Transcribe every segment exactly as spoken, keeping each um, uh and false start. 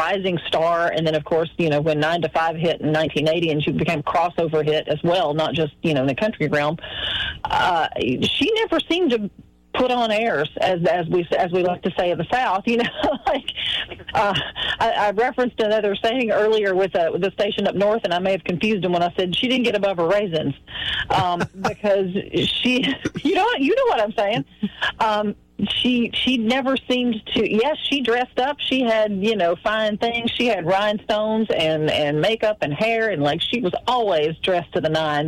rising star. And then, of course, you know, when nine to five hit in nineteen eighty and she became a crossover hit as well, not just, you know, in the country realm, uh, she never seemed to put on airs, as as we as we like to say in the South, you know. like uh, I, I referenced another saying earlier with, a, with the station up north, and I may have confused them when I said she didn't get above her raisins, um, because she, you know, you know what I'm saying. Um, she she never seemed to. Yes, she dressed up. She had, you know, fine things. She had rhinestones and and makeup and hair, and like she was always dressed to the nines.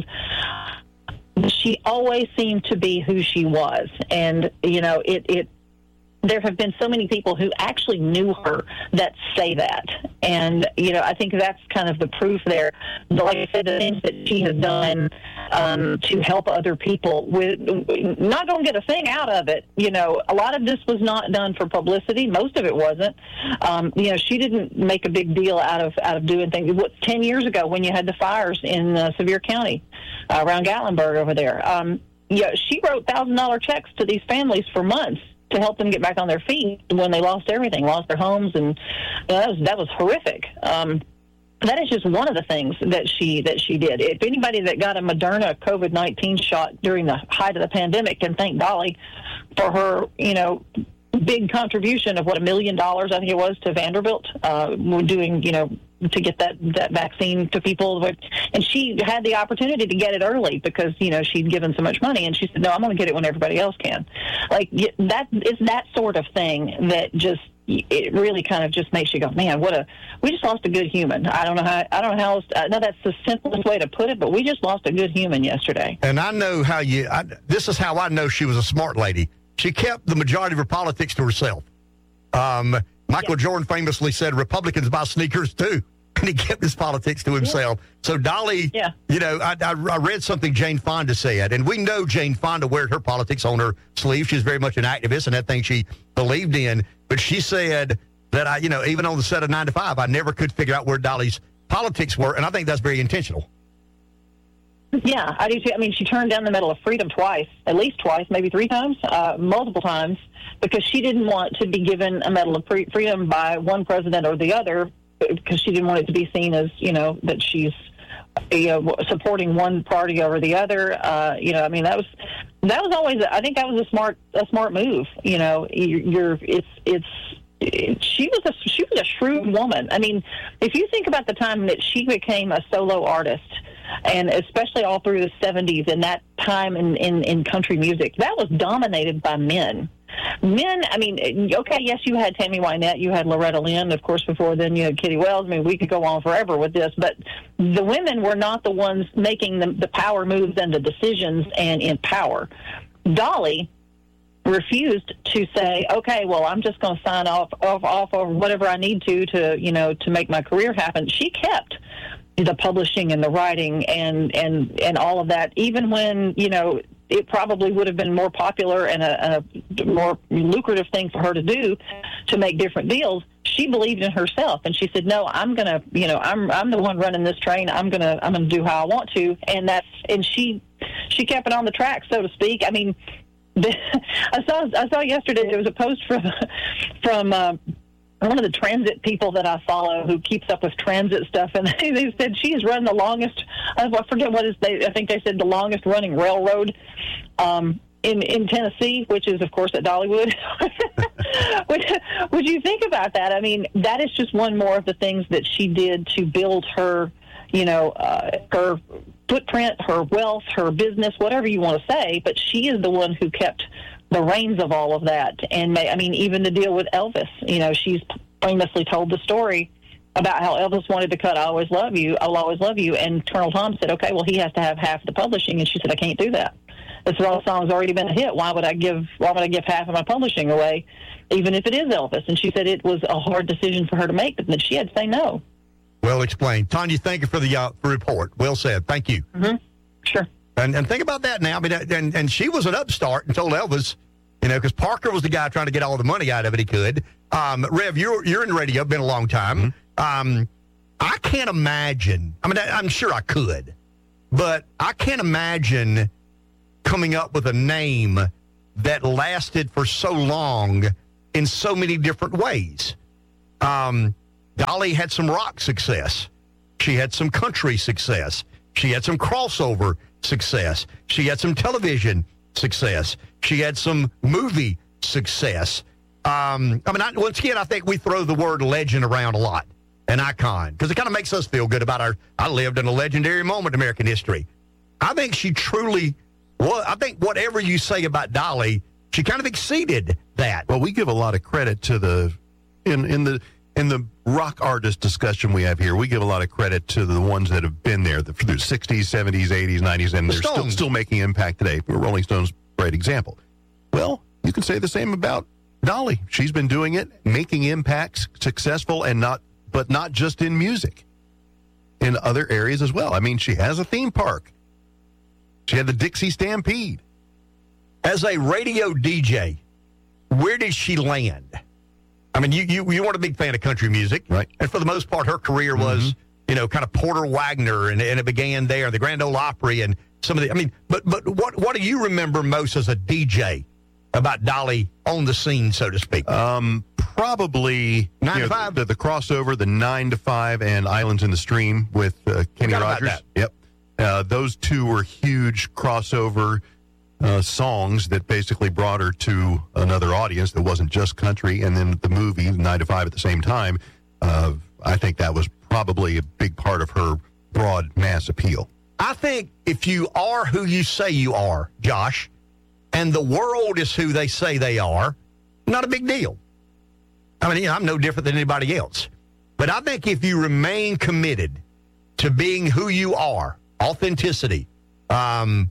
She always seemed to be who she was. And, you know, it, it there have been so many people who actually knew her that say that. And, you know, I think that's kind of the proof there. Like I said, the things that she has done um, to help other people, with not going to get a thing out of it. You know, a lot of this was not done for publicity. Most of it wasn't. Um, you know, she didn't make a big deal out of out of doing things. What, ten years ago when you had the fires in uh, Sevier County, uh, around Gatlinburg over there, um, yeah, she wrote one thousand dollars checks to these families for months to help them get back on their feet when they lost everything, lost their homes, and you know, that was that was horrific. Um, that is just one of the things that she that she did. If anybody that got a Moderna COVID nineteen shot during the height of the pandemic can thank Dolly for her, you know, big contribution of what a million dollars I think it was to Vanderbilt, uh, doing, you know, to get that, that vaccine to people. And she had the opportunity to get it early because, you know, she'd given so much money. And she said, no, I'm going to get it when everybody else can. Like, that is that sort of thing that just, it really kind of just makes you go, man, what a, we just lost a good human. I don't know how, I don't know how else, I know that's the simplest way to put it, but we just lost a good human yesterday. And I know how you, I, this is how I know she was a smart lady. She kept the majority of her politics to herself. Um, Michael yeah. Jordan famously said Republicans buy sneakers too, and he kept his politics to himself. Yeah. So Dolly, yeah. you know, I, I, I read something Jane Fonda said, and we know Jane Fonda wears her politics on her sleeve. She's very much an activist, and that thing she believed in. But she said that, I, you know, even on the set of nine to five, I never could figure out where Dolly's politics were, and I think that's very intentional. Yeah, I do too. I mean, she turned down the Medal of Freedom twice, at least twice, maybe three times, uh, multiple times, because she didn't want to be given a Medal of Freedom by one president or the other, because she didn't want it to be seen as, you know, that she's, you know, supporting one party over the other. Uh, you know, I mean, that was that was always, I think that was a smart a smart move. You know, you're, you're it's it's. She was a she was a shrewd woman. I mean, if you think about the time that she became a solo artist, and especially all through the seventies and that time in, in, in country music, that was dominated by men. Men, I mean, okay, yes, you had Tammy Wynette, you had Loretta Lynn, of course, before then you had Kitty Wells. I mean, we could go on forever with this, but the women were not the ones making the, the power moves and the decisions and in power. Dolly refused to say, okay, well, I'm just going to sign off, off, off or whatever I need to, to, you know, to make my career happen. She kept the publishing and the writing and, and, and all of that, even when, you know, it probably would have been more popular and a, a more lucrative thing for her to do to make different deals. She believed in herself, and she said, no, I'm going to, you know, I'm, I'm the one running this train. I'm going to, I'm going to do how I want to. And that's, and she, she kept it on the track, so to speak. I mean, I saw, I saw yesterday, there was a post from, from, uh, one of the transit people that I follow who keeps up with transit stuff, and they, they said she's run the longest, I forget what is, they, I think they said the longest running railroad um, in, in Tennessee, which is, of course, at Dollywood. would, would you think about that? I mean, that is just one more of the things that she did to build her, you know, uh, her footprint, her wealth, her business, whatever you want to say, but she is the one who kept the reins of all of that. And may, I mean, even the deal with Elvis, you know, she's famously told the story about how Elvis wanted to cut I Always Love You, I'll Always Love You, and Colonel Tom said, okay, well, he has to have half the publishing, and she said, I can't do that. This song's already been a hit. Why would I give why would I give half of my publishing away, even if it is Elvis? And she said it was a hard decision for her to make, but then she had to say no. Well explained. Tanya, thank you for the uh, report. Well said. Thank you. Mm-hmm. Sure. And and think about that now. I mean, and, and she was an upstart and told Elvis, you know, because Parker was the guy trying to get all the money out of it he could. Um, Rev, you're you're in radio, been a long time. Mm-hmm. Um, I can't imagine. I mean, I, I'm sure I could, but I can't imagine coming up with a name that lasted for so long in so many different ways. Um, Dolly had some rock success. She had some country success. She had some crossover success. She had some television success. She had some movie success. Um, I mean, I, once again, I think we throw the word legend around a lot, an icon, because it kind of makes us feel good about our, I lived in a legendary moment in American history. I think she truly, well, I think whatever you say about Dolly, she kind of exceeded that. Well, we give a lot of credit to the, in, in the, in the rock artist discussion we have here, we give a lot of credit to the ones that have been there through the sixties, seventies, eighties, nineties, and The they're still, Stones. still making impact today. Rolling Stones, great example. Well, you can say the same about Dolly. She's been doing it, making impacts, successful, and not, but not just in music, in other areas as well. I mean, she has a theme park. She had the Dixie Stampede. As a radio D J, where did she land? I mean, you you, you weren't a big fan of country music. Right. And for the most part, her career was, you know, kind of Porter Wagner, and, and it began there, the Grand Ole Opry, and some of the, I mean, but but what, what do you remember most as a D J about Dolly on the scene, so to speak? Um, probably Nine you to know, five? The, the crossover, the nine to five, and Islands in the Stream with uh, Kenny Forgot about Rogers. that. Yep, uh, those two were huge crossover uh, songs that basically brought her to another audience that wasn't just country. And then the movie Nine to Five at the same time. Uh, I think that was probably a big part of her broad mass appeal. I think if you are who you say you are, Josh, and the world is who they say they are, not a big deal. I mean, you know, I'm no different than anybody else. But I think if you remain committed to being who you are, authenticity, um,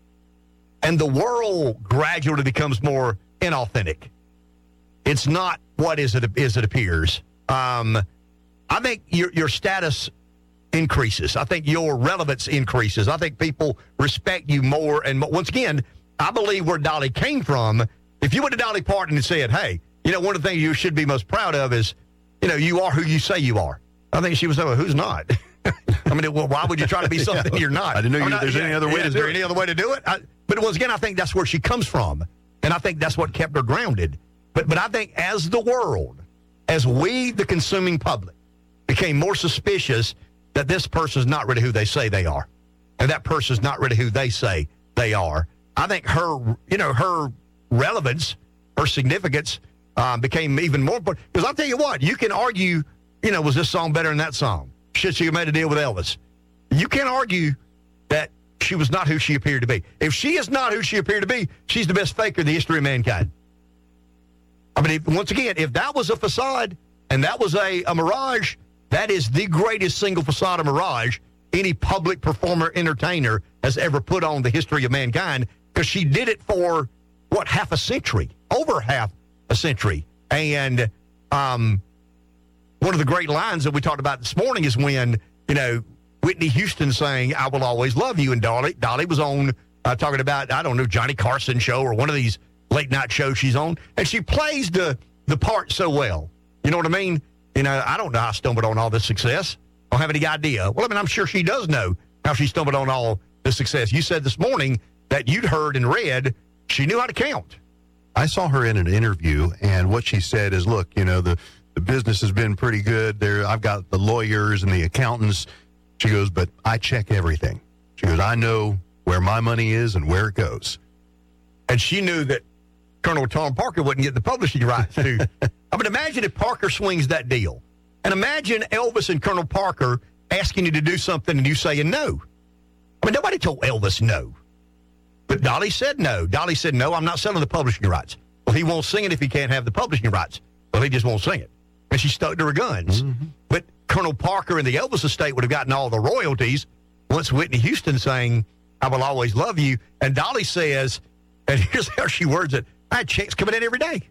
and the world gradually becomes more inauthentic, it's not what is it, is it appears. Um, I think your your status increases. I think your relevance increases. I think people respect you more and more. Once again, I believe where Dolly came from, if you went to Dolly Parton and said, hey, you know, one of the things you should be most proud of is, you know, you are who you say you are. I think she was saying, well, who's not? I mean, well, why would you try to be something you're not? I didn't know I'm you, not, there's yeah, any other way yeah, to is do there it. any other way to do it? I, but once again, I think that's where she comes from. And I think that's what kept her grounded. But but I think as the world, as we, the consuming public, became more suspicious that this person's not really who they say they are, and that person's not really who they say they are, I think her, you know, her relevance, her significance um, became even more important. Because I'll tell you what, you can argue, you know, was this song better than that song? Should she have made a deal with Elvis? You can't argue that she was not who she appeared to be. If she is not who she appeared to be, she's the best faker in the history of mankind. I mean, if, once again, if that was a facade and that was a, a mirage, that is the greatest single facade of mirage any public performer entertainer has ever put on the history of mankind, because she did it for, what, half a century, over half a century. And um, one of the great lines that we talked about this morning is when, you know, Whitney Houston saying, I will always love you. And Dolly, Dolly was on uh, talking about, I don't know, Johnny Carson show or one of these late night shows she's on. And she plays the, the part so well. You know what I mean? You know, I don't know how I stumbled on all this success. I don't have any idea. Well, I mean, I'm sure she does know how she stumbled on all the success. You said this morning that you'd heard and read she knew how to count. I saw her in an interview, and what she said is, look, you know, the, the business has been pretty good. There, I've got the lawyers and the accountants. She goes, but I check everything. She goes, I know where my money is and where it goes. And she knew that Colonel Tom Parker wouldn't get the publishing rights to. I mean, imagine if Parker swings that deal. And imagine Elvis and Colonel Parker asking you to do something and you saying no. I mean, nobody told Elvis no. But Dolly said no. Dolly said, no, I'm not selling the publishing rights. Well, he won't sing it if he can't have the publishing rights. Well, he just won't sing it. And she stuck to her guns. Mm-hmm. But Colonel Parker and the Elvis estate would have gotten all the royalties once Whitney Houston sang, I will always love you. And Dolly says, and here's how she words it, I had checks coming in every day.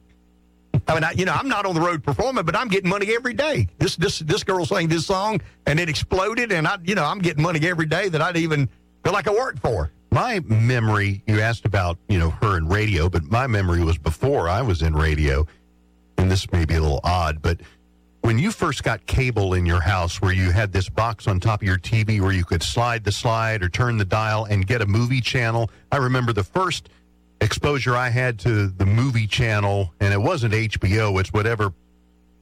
I mean, I, you know, I'm not on the road performing, but I'm getting money every day. This this this girl sang this song, and it exploded, and I, you know, I'm getting money every day that I'd even feel like I worked for. My memory, you asked about, you know, her in radio, but my memory was before I was in radio, and this may be a little odd, but when you first got cable in your house where you had this box on top of your T V where you could slide the slide or turn the dial and get a movie channel, I remember the first exposure I had to the movie channel, and it wasn't H B O, it's whatever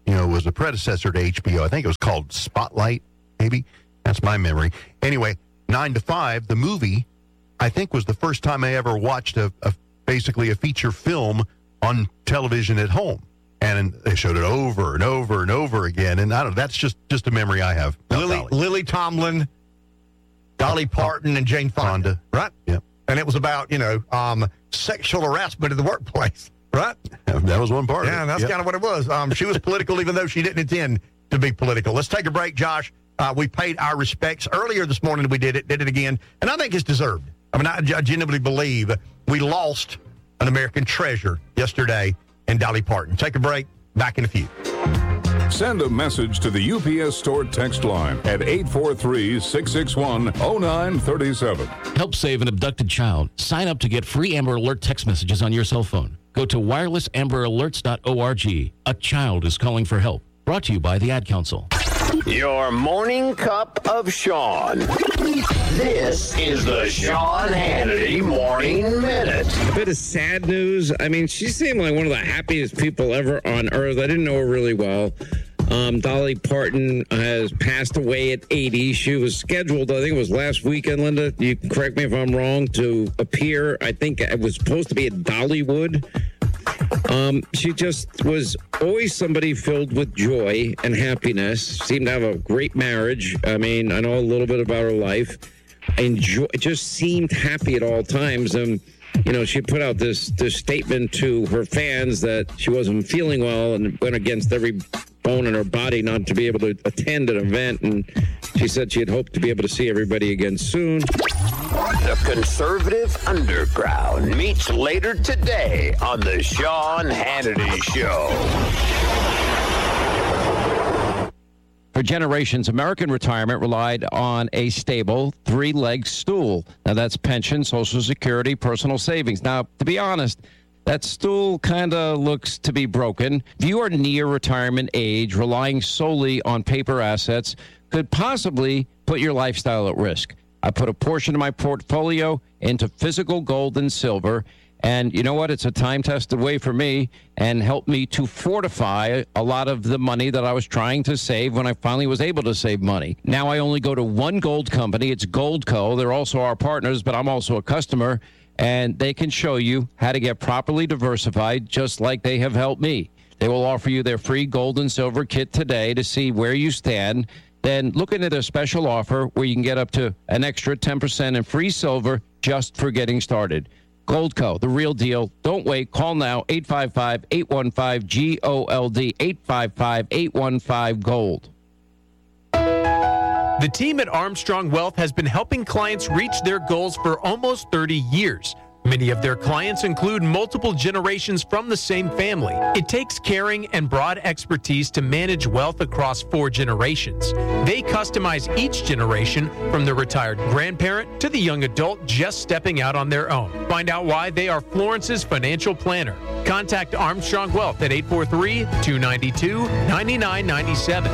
you know, was a predecessor to H B O. I think it was called Spotlight, maybe. That's my memory. Anyway, nine to five, the movie, I think was the first time I ever watched a, a basically a feature film on television at home. And they showed it over and over and over again. And I don't know, that's just, just a memory I have. Lily, Lily Tomlin, Dolly Parton, and Jane Fonda. Fonda. Right? Yep. And it was about, you know, um, sexual harassment in the workplace. Right? That was one part yeah, of it. that's Yep. kind of what it was. Um, she was political even though she didn't intend to be political. Let's take a break, Josh. Uh, we paid our respects earlier this morning. We did it, did it again. And I think it's deserved. I mean, I, I genuinely believe we lost an American treasure yesterday in Dolly Parton. Take a break. Back in a few. Send a message to the U P S Store text line at eight four three, six six one, zero nine three seven. Help save an abducted child. Sign up to get free Amber Alert text messages on your cell phone. Go to wireless amber alerts dot org. A child is calling for help. Brought to you by the Ad Council. Your morning cup of Sean. This is the Sean Hannity Morning Minute. A bit of sad news. I mean, she seemed like one of the happiest people ever on earth. I didn't know her really well. Um, Dolly Parton has passed away at eighty. She was scheduled, I think it was last weekend, Linda. You can correct me if I'm wrong, to appear. I think it was supposed to be at Dollywood. Um, she just was always somebody filled with joy and happiness. Seemed to have a great marriage. I mean, I know a little bit about her life. Enjoy, just seemed happy at all times. And, you know, she put out this, this statement to her fans that she wasn't feeling well and went against every bone in her body not to be able to attend an event. And she said she had hoped to be able to see everybody again soon. The Conservative Underground meets later today on the Sean Hannity Show. For generations, American retirement relied on a stable three-legged stool. Now, that's pension, Social Security, personal savings. Now, to be honest, that stool kind of looks to be broken. If you are near retirement age, relying solely on paper assets could possibly put your lifestyle at risk. I put a portion of my portfolio into physical gold and silver, and you know what? It's a time-tested way for me and helped me to fortify a lot of the money that I was trying to save when I finally was able to save money. Now I only go to one gold company. It's Goldco. They're also our partners, but I'm also a customer, and they can show you how to get properly diversified just like they have helped me. They will offer you their free gold and silver kit today to see where you stand. Then looking at a special offer where you can get up to an extra ten percent in free silver just for getting started. Goldco, the real deal. Don't wait. Call now, eight five five, eight one five, G O L D, eight five five, eight one five, GOLD. The team at Armstrong Wealth has been helping clients reach their goals for almost thirty years. Many of their clients include multiple generations from the same family. It takes caring and broad expertise to manage wealth across four generations. They customize each generation from the retired grandparent to the young adult just stepping out on their own. Find out why they are Florence's financial planner. Contact Armstrong Wealth at eight four three, two nine two, nine nine nine seven.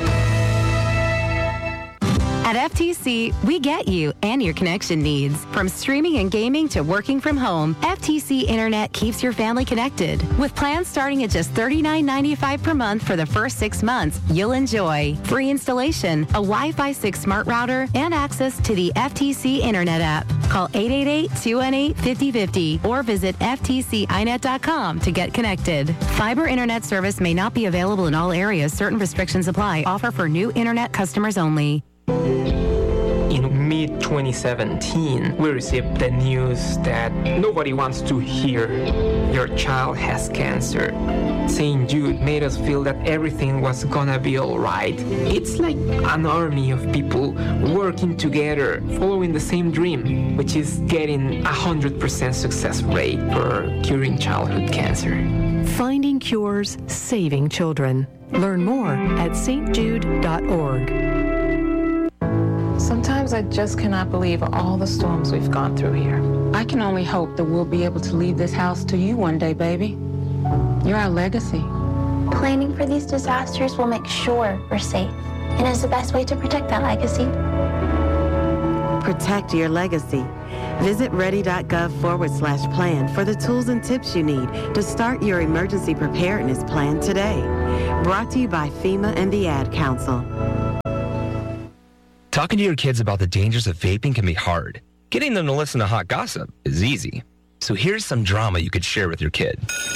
At F T C, we get you and your connection needs. From streaming and gaming to working from home, F T C Internet keeps your family connected. With plans starting at just thirty-nine ninety-five per month for the first six months, you'll enjoy free installation, a Wi-Fi six smart router, and access to the F T C Internet app. Call eight eight eight, two one eight, five oh five oh or visit F T C I net dot com to get connected. Fiber Internet service may not be available in all areas. Certain restrictions apply. Offer for new Internet customers only. In mid twenty seventeen, we received the news that nobody wants to hear your child has cancer. Saint Jude made us feel that everything was gonna be alright. It's like an army of people working together, following the same dream, which is getting a one hundred percent success rate for curing childhood cancer. Finding cures, saving children. Learn more at S T Jude dot org. Sometimes I just cannot believe all the storms we've gone through here. I can only hope that we'll be able to leave this house to you one day, baby. You're our legacy. Planning for these disasters will make sure we're safe and is the best way to protect that legacy. Protect your legacy. Visit ready.gov forward slash plan for the tools and tips you need to start your emergency preparedness plan today. Brought to you by FEMA and the Ad Council. Talking to your kids about the dangers of vaping can be hard. Getting them to listen to hot gossip is easy. So here's some drama you could share with your kid.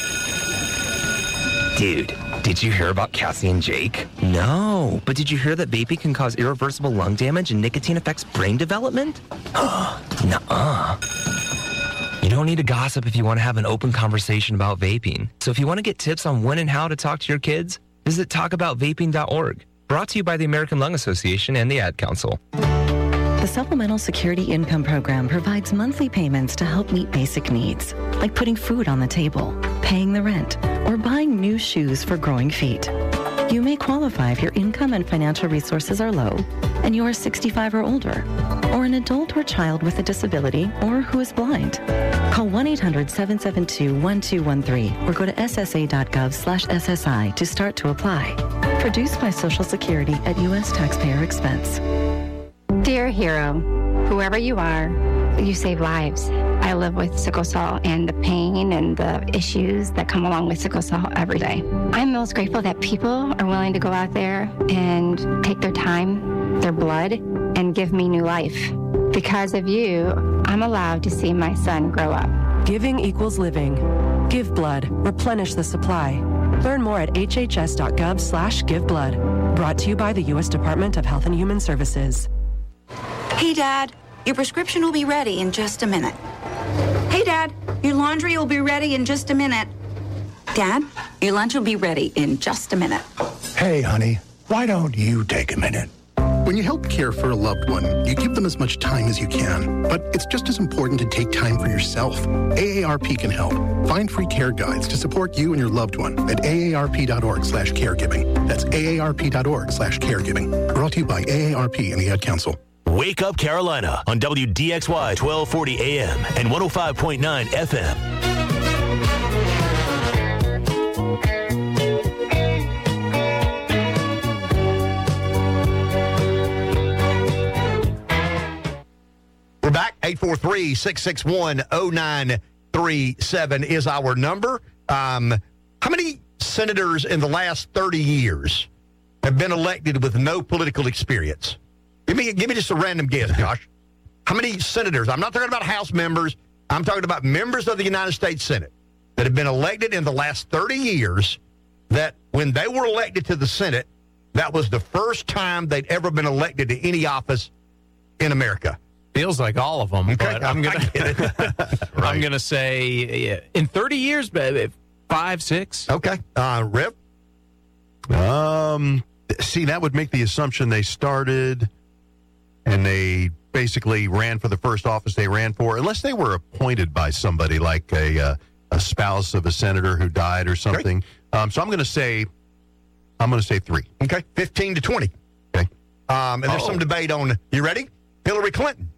Dude, did you hear about Cassie and Jake? No, but did you hear that vaping can cause irreversible lung damage and nicotine affects brain development? Nuh-uh. You don't need to gossip if you want to have an open conversation about vaping. So if you want to get tips on when and how to talk to your kids, visit talk about vaping dot org. Brought to you by the American Lung Association and the Ad Council. The Supplemental Security Income Program provides monthly payments to help meet basic needs, like putting food on the table, paying the rent, or buying new shoes for growing feet. You may qualify if your income and financial resources are low and you are sixty-five or older, or an adult or child with a disability or who is blind. Call one eight hundred seven seven two one two one three or go to S S A dot gov slash S S I to start to apply. Produced by Social Security at U S taxpayer expense. Dear hero, whoever you are, you save lives. I live with sickle cell and the pain and the issues that come along with sickle cell every day. I'm most grateful that people are willing to go out there and take their time, their blood, and give me new life. Because of you, I'm allowed to see my son grow up. Giving equals living. Give blood. Replenish the supply. Learn more at H H S dot gov slash give blood. Brought to you by the U S Department of Health and Human Services. Hey, Dad, your prescription will be ready in just a minute. Hey, Dad, your laundry will be ready in just a minute. Dad, your lunch will be ready in just a minute. Hey, honey, why don't you take a minute? When you help care for a loved one, you give them as much time as you can. But it's just as important to take time for yourself. A A R P can help. Find free care guides to support you and your loved one at A A R P dot org slash caregiving. That's A A R P dot org slash caregiving. Brought to you by A A R P and the Ad Council. Wake Up Carolina on W D X Y twelve forty A M and one oh five point nine F M. We're back. eight four three, six six one, oh nine three seven is our number. Um, how many senators in the last thirty years have been elected with no political experience? Give me, give me just a random guess, Josh. How many senators? I'm not talking about House members. I'm talking about members of the United States Senate that have been elected in the last thirty years that when they were elected to the Senate, that was the first time they'd ever been elected to any office in America. Feels like all of them, okay, but I'm gonna right. I'm gonna say yeah, in thirty years, five, six. Okay, uh, Rip. Um, see, that would make the assumption they started and they basically ran for the first office they ran for, unless they were appointed by somebody like a uh, a spouse of a senator who died or something. Um, so I'm going to say, I'm going to say three. Okay, fifteen to twenty. Okay, um, and there's oh. some debate on. You ready? Hillary Clinton.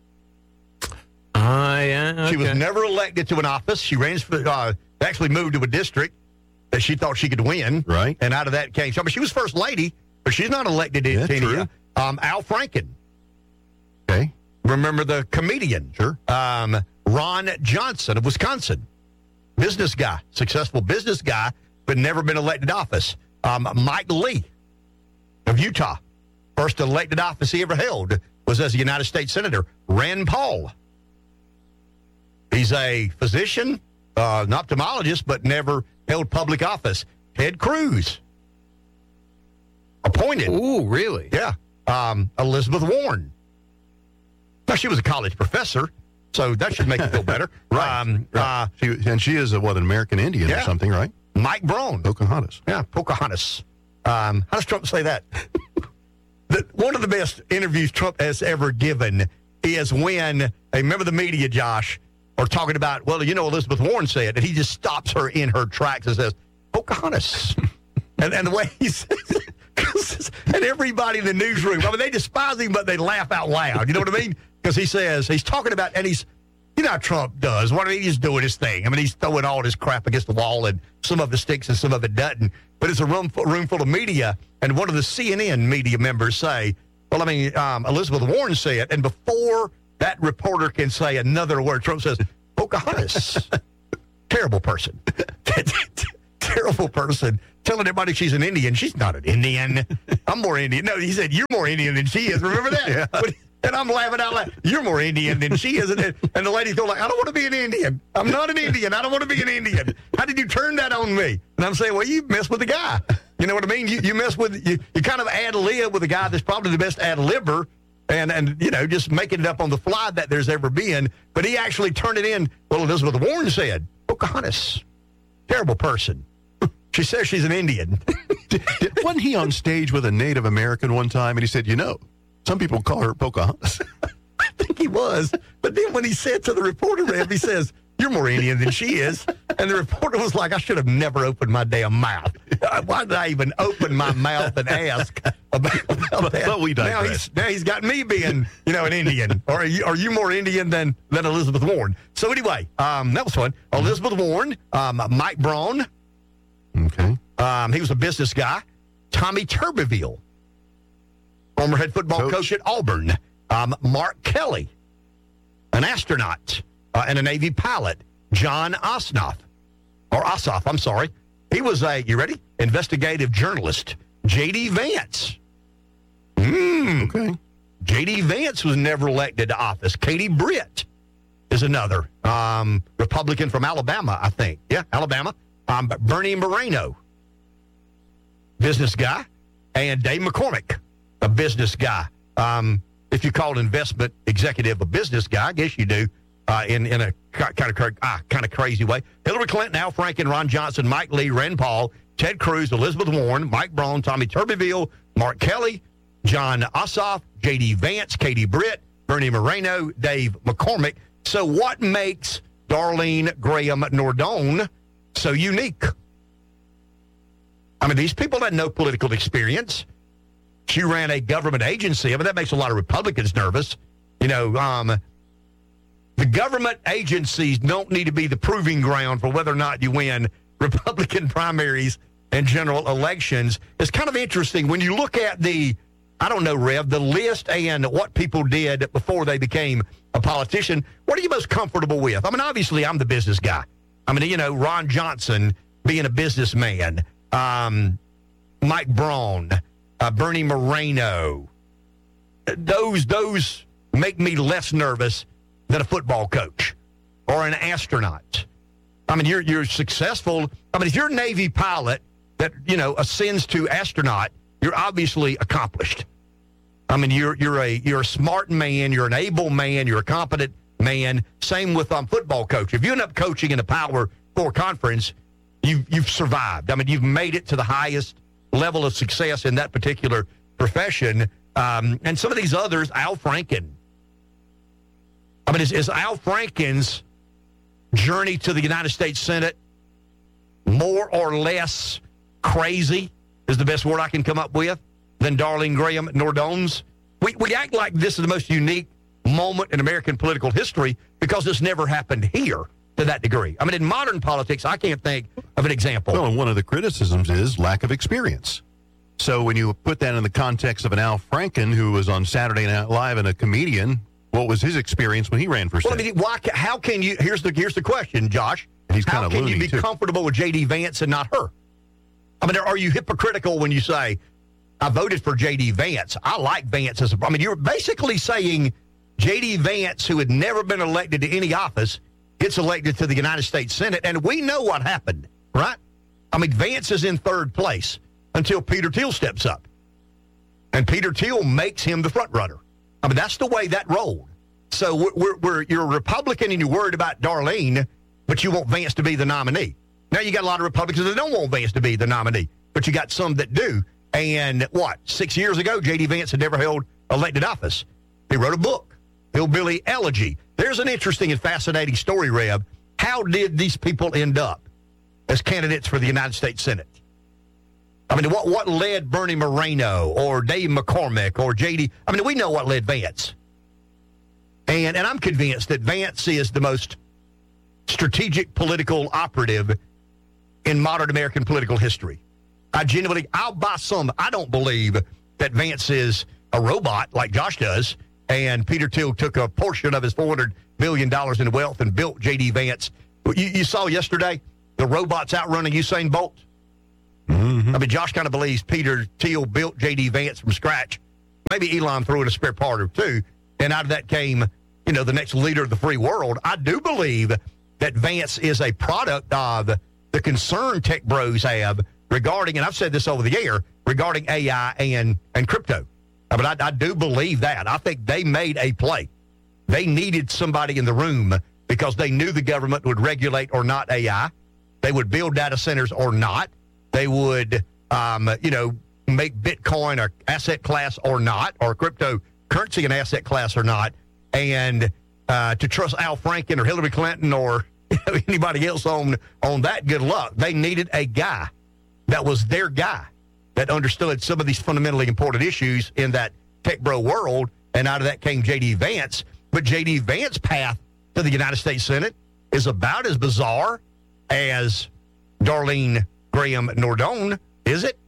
Uh, yeah, okay. She was never elected to an office. She ran for, uh, actually moved to a district that she thought she could win. Right. And out of that came, I mean, she was first lady, but she's not elected to yeah, any. True. Um, Al Franken. Okay. Remember the comedian? Sure. Um, Ron Johnson of Wisconsin. Business guy, successful business guy, but never been elected to office. Um, Mike Lee of Utah. First elected office he ever held was as a United States Senator. Rand Paul. He's a physician, uh, an ophthalmologist, but never held public office. Ted Cruz. Appointed. Ooh, really? Yeah. Um, Elizabeth Warren. Now, she was a college professor, so that should make you feel better. right. Um, right. Uh, she, and she is, a, what, an American Indian yeah. or something, right? Mike Braun. Pocahontas. Yeah, Pocahontas. Um, how does Trump say that? the, one of the best interviews Trump has ever given is when a member of the media, Josh, are talking about, well, you know, Elizabeth Warren said, and he just stops her in her tracks and says, Pocahontas. and, and the way he says it, and everybody in the newsroom, I mean, they despise him, but they laugh out loud. You know what I mean? Because he says, he's talking about, and he's, you know how Trump does. What I mean, he's doing his thing. I mean, he's throwing all this crap against the wall, and some of it sticks and some of it doesn't. But it's a room, room full of media, and one of the C N N media members say, Well, I mean, um, Elizabeth Warren said, and before that reporter can say another word, Trump says, Pocahontas. Terrible person. Terrible person. Telling everybody she's an Indian. She's not an Indian. I'm more Indian. No, he said, you're more Indian than she is. Remember that? Yeah. But, and I'm laughing out loud. You're more Indian than she is. And the lady's going like, I don't want to be an Indian. I'm not an Indian. I don't want to be an Indian. How did you turn that on me? And I'm saying, well, you mess with the guy. You know what I mean? You, you mess with, you, you kind of ad-lib with a guy that's probably the best ad-libber. And, and, you know, just making it up on the fly that there's ever been. But he actually turned it in. Well, Elizabeth Warren said, Pocahontas, terrible person. She says she's an Indian. Wasn't he on stage with a Native American one time? And he said, you know, some people call her Pocahontas. I think he was. But then when he said to the reporter, Rev, he says, you're more Indian than she is. And the reporter was like, I should have never opened my damn mouth. Why did I even open my mouth and ask about, about that? But we digress. Now he's, now he's got me being, you know, an Indian. Or are you, are you more Indian than, than Elizabeth Warren? So anyway, um, that was fun. Elizabeth Warren, um, Mike Braun. Okay. Um, he was a business guy. Tommy Tuberville, former head football coach, coach at Auburn. Um, Mark Kelly, an astronaut uh, and a Navy pilot. John Ossoff, or Ossoff, I'm sorry. He was a, you ready? Investigative journalist. J D. Vance. Mm. Okay. J D. Vance was never elected to office. Katie Britt is another um, Republican from Alabama, I think. Yeah, Alabama. Um, Bernie Moreno, business guy, and Dave McCormick, a business guy. Um, if you call an investment executive a business guy, I guess you do uh, in in a kind of ah, kind of crazy way. Hillary Clinton, Al Franken, Ron Johnson, Mike Lee, Rand Paul, Ted Cruz, Elizabeth Warren, Mike Braun, Tommy Tuberville, Mark Kelly, John Ossoff, J D. Vance, Katie Britt, Bernie Moreno, Dave McCormick. So what makes Darlene Graham Nordone so unique? I mean, these people had no political experience. She ran a government agency. I mean, that makes a lot of Republicans nervous. You know, um, the government agencies don't need to be the proving ground for whether or not you win Republican primaries and general elections. It's kind of interesting when you look at the, I don't know, Rev, the list and what people did before they became a politician. What are you most comfortable with? I mean, obviously, I'm the business guy. I mean, you know, Ron Johnson being a businessman, um, Mike Braun, uh, Bernie Moreno. Those those make me less nervous than a football coach or an astronaut. I mean, you're you're successful. I mean, if you're a Navy pilot that, you know, ascends to astronaut, you're obviously accomplished. I mean, you're you're a you're a smart man, you're an able man, you're a competent man. Same with um football coach. If you end up coaching in a Power Four conference, you've you've survived. I mean, you've made it to the highest level of success in that particular profession. Um, and some of these others, Al Franken. I mean, is, is Al Franken's journey to the United States Senate more or less crazy, is the best word I can come up with, than Darlene Graham Nordone's? We, we act like this is the most unique moment in American political history because this never happened here to that degree. I mean, in modern politics, I can't think of an example. Well, and one of the criticisms is lack of experience. So when you put that in the context of an Al Franken who was on Saturday Night Live and a comedian, what was his experience when he ran for Senate? Well, I mean, why, how can you, here's the here's the question, Josh. He's kind how of can loony you be too. comfortable with J D. Vance and not her? I mean, are you hypocritical when you say, I voted for J D. Vance? I like Vance as a, I mean, you're basically saying J D. Vance, who had never been elected to any office, gets elected to the United States Senate, and we know what happened, right? I mean, Vance is in third place until Peter Thiel steps up. And Peter Thiel makes him the front runner. I mean, that's the way that rolled. So we're, we're, we're, you're a Republican and you're worried about Darlene, but you want Vance to be the nominee. Now you got a lot of Republicans that don't want Vance to be the nominee, but you got some that do. And what, six years ago, J D. Vance had never held elected office. He wrote a book, Hillbilly Elegy. There's an interesting and fascinating story, Reb. How did these people end up as candidates for the United States Senate? I mean, what, what led Bernie Moreno or Dave McCormick or J D? I mean, we know what led Vance. And, and I'm convinced that Vance is the most strategic political operative in modern American political history. I genuinely, I'll buy some. I don't believe that Vance is a robot like Josh does, and Peter Thiel took a portion of his four hundred million dollars in wealth and built J D. Vance. You, you saw yesterday the robots outrunning Usain Bolt. Mm-hmm. I mean, Josh kind of believes Peter Thiel built J D. Vance from scratch. Maybe Elon threw in a spare part or two, and out of that came, you know, the next leader of the free world. I do believe that Vance is a product of the concern tech bros have regarding, and I've said this over the air, regarding A I and, and crypto. But I, I do believe that. I think they made a play. They needed somebody in the room because they knew the government would regulate or not A I. They would build data centers or not. They would, um, you know, make Bitcoin an asset class or not, or cryptocurrency an asset class or not. And uh, to trust Al Franken or Hillary Clinton or you know, anybody else on, on that, good luck. They needed a guy that was their guy that understood some of these fundamentally important issues in that tech bro world. And out of that came J D. Vance. But J D. Vance's path to the United States Senate is about as bizarre as Darlene Graham Nordone, is it?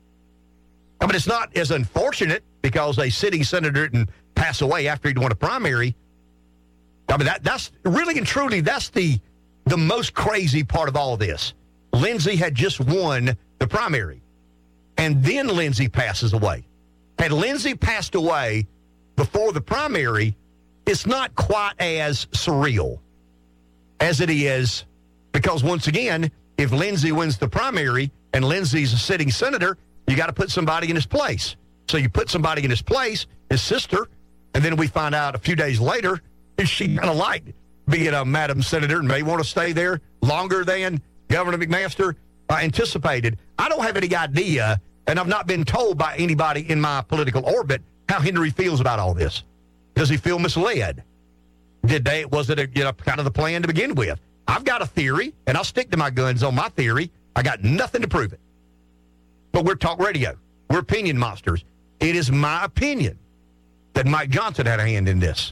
I mean, it's not as unfortunate because a sitting senator didn't pass away after he'd won a primary. I mean, that, that's really and truly, that's the, the most crazy part of all of this. Lindsey had just won the primary, and then Lindsey passes away. Had Lindsey passed away before the primary, it's not quite as surreal as it is because, once again, if Lindsey wins the primary and Lindsey's a sitting senator, you got to put somebody in his place. So you put somebody in his place, his sister, and then we find out a few days later she kind of liked being a Madam Senator and may want to stay there longer than Governor McMaster uh, anticipated. I don't have any idea, and I've not been told by anybody in my political orbit how Henry feels about all this. Does he feel misled? Did they? Was it a, you know, kind of the plan to begin with? I've got a theory, and I'll stick to my guns on my theory. I got nothing to prove it. But we're talk radio. We're opinion monsters. It is my opinion that Mike Johnson had a hand in this.